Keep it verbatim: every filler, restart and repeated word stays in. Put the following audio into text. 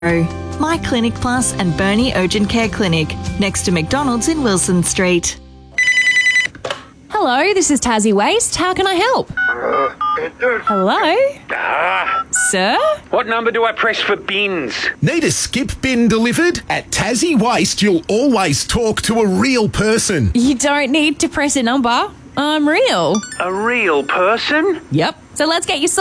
My Clinic Plus and Burnie Urgent Care Clinic, next to McDonald's in Wilson Street. Hello, this is Tassie Waste. How can I help? Hello? Ah, Sir? what number do I press for bins? Need a skip bin delivered? At Tassie Waste, you'll always talk to a real person. You don't need to press a number. I'm real. A real person? Yep. So let's get you